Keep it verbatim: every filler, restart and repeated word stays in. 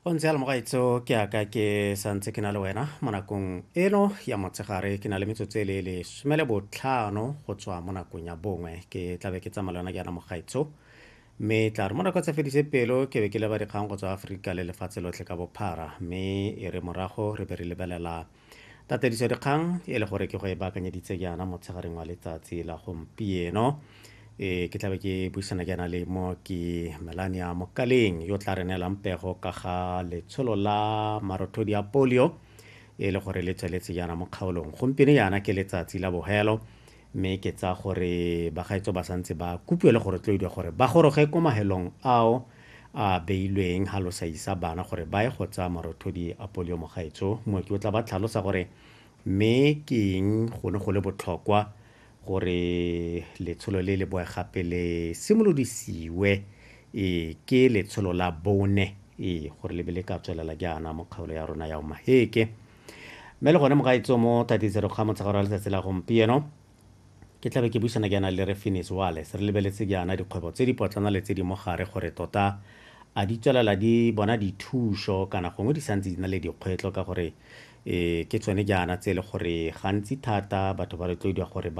Go ntse ya le mogaitso ke aka ke santse ke na le wena mo nakong eno ya motshegare ke na le metsotso e le lesome le botlhano go tswa mo nakong ya bongwe ke tlabe ke tsamaya le wena ke yana mogaitso mme tla re mo nako tsa fedise pelo ke be ke leba dikgang go tswa aforika le lefatshe lotlhe ka bophara mme e re morago re be re lebelela tatediso dikgang e le gore ke go e baakanyeditse ke yana motshegareng wa letsatsi la gompieno e ke tlabe ke buisana ke yana le mo ke Melania Mokaleng yo tla re neelang pego ka ga letsholo la marothodi a polio e le gore le tsweletse yana mo kgaolong gompieno yana ke letsatsi la bogelo mme ke tsa gore bagaetso ba santse ba kupiwe le gore tlodiwa gore ba goroge ko mahelong ao a beilweng ha lo sa isa bana gore ba ye go tsa marothodi a polio mogaetso mo ke o tla ba tlhalosa gore mme ke eng go ne go le botlhokwa gore letsholo le le boe gape le simolodisiwe e ke letsholo la bone e gore le be le ka tswelela jaana mo kgaolo ya rona ya omaheke mme le gone mogaetso mo tatitsero ga motshegaro wa letsatsi la gompieno ke tlabe ke buisana ke yana le re Finis Wales re lebeletse jaana dikgwebo tse di potlana le tse di mogare gore tota a di tswelela di bona dithuso kana gongwe di santse di na le dikgwetlho ka gore eh ke tsone jaana tse le gore gantsi thata batho ba re tlodiwa gore